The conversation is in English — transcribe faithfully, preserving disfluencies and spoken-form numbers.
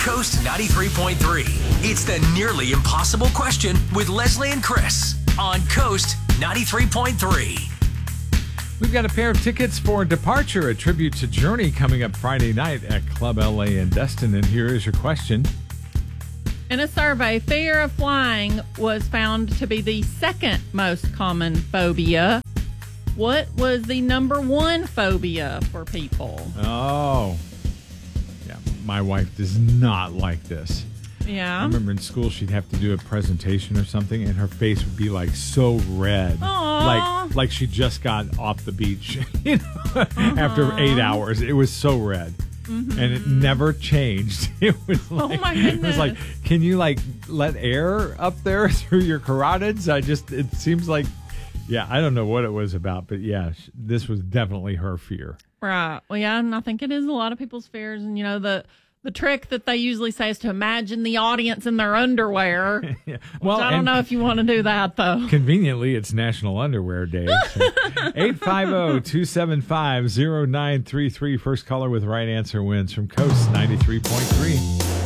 Coast ninety-three point three. It's the Nearly Impossible Question with Leslie and Chris on Coast ninety-three point three. We've got a pair of tickets for Departure, a tribute to Journey, coming up Friday night at Club L A in Destin. And here is your question. In a survey, fear of flying was found to be the second most common phobia. What was the number one phobia for people? Oh, yeah. My wife does not like this. Yeah. I remember in school she'd have to do a presentation or something, and her face would be like so red, Aww. like like she just got off the beach, you know, uh-huh. after eight hours. It was so red, mm-hmm. and it never changed. It was like, oh my goodness. It was like, can you like let air up there through your carotids? I just, it seems like, yeah, I don't know what it was about, but yeah, this was definitely her fear. Right. Well, yeah, and I think it is a lot of people's fears, and you know the. The trick that they usually say is to imagine the audience in their underwear. yeah. Well, I don't know if you want to do that, though. Conveniently, it's National Underwear Day. So. eight five zero, two seven five, zero nine three three. First caller with right answer wins from Coast ninety-three point three.